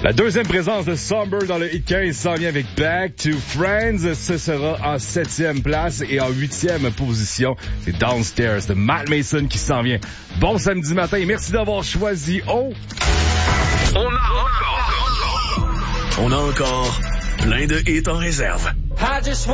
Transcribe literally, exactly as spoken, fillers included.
La deuxième présence de Somber dans le Hit quinze s'en vient avec Back to Friends. Ce sera en septième place et en huitième position. C'est Downstairs de Matt Mason qui s'en vient. Bon samedi matin et merci d'avoir choisi Oh! On a encore, on a encore plein de hits en réserve. I just